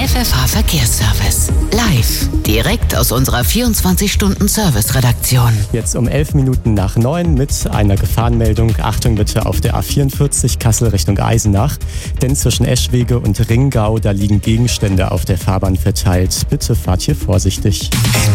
FFH Verkehrsservice. Live, direkt aus unserer 24-Stunden-Service-Redaktion. Jetzt um 11 Minuten nach 9 mit einer Gefahrenmeldung. Achtung bitte auf der A44 Kassel Richtung Eisenach. Denn zwischen Eschwege und Ringgau, da liegen Gegenstände auf der Fahrbahn verteilt. Bitte fahrt hier vorsichtig.